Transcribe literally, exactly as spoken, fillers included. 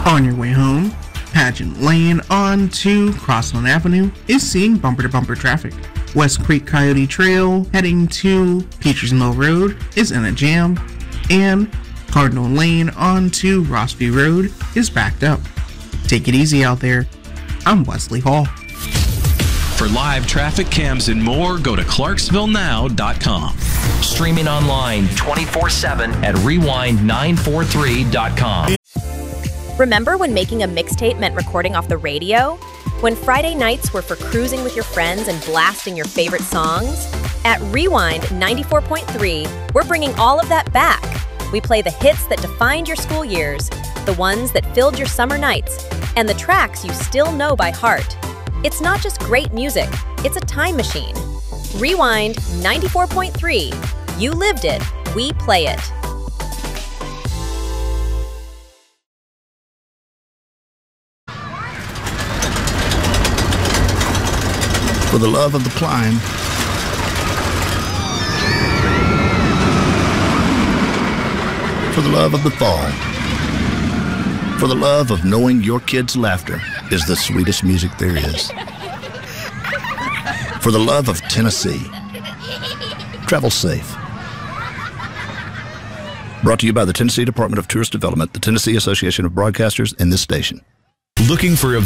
On your way home, Pageant Lane onto Crossland Avenue is seeing bumper-to-bumper traffic. West Creek Coyote Trail heading to Peters Mill Road is in a jam, and Cardinal Lane onto Rossview Road is backed up. Take it easy out there. I'm Wesley Hall. For live traffic cams and more, go to clarksville now dot com. Streaming online twenty-four seven at rewind nine four three dot com. Remember when making a mixtape meant recording off the radio? When Friday nights were for cruising with your friends and blasting your favorite songs? At Rewind ninety-four point three, we're bringing all of that back. We play the hits that defined your school years, the ones that filled your summer nights, and the tracks you still know by heart. It's not just great music, it's a time machine. Rewind ninety-four point three. You lived it, we play it. For the love of the climb, for the love of the fall, for the love of knowing your kids' laughter is the sweetest music there is, for the love of Tennessee. Travel safe. Brought to you by the Tennessee Department of Tourist Development, the Tennessee Association of Broadcasters, and this station. Looking for a